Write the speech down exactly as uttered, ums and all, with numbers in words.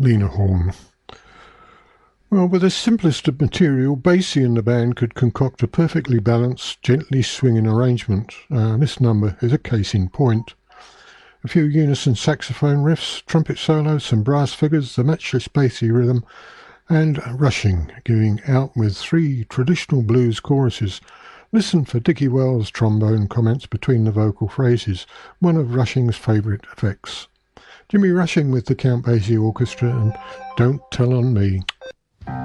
Lena Horne. Well, with the simplest of material, Basie and the band could concoct a perfectly balanced, gently swinging arrangement. Uh, this number is a case in point. A few unison saxophone riffs, trumpet solos, some brass figures, the matchless Basie rhythm, and Rushing, giving out with three traditional blues choruses. Listen for Dickie Wells' trombone comments between the vocal phrases, one of Rushing's favourite effects. Jimmy Rushing with the Count Basie Orchestra and Don't Tell on Me.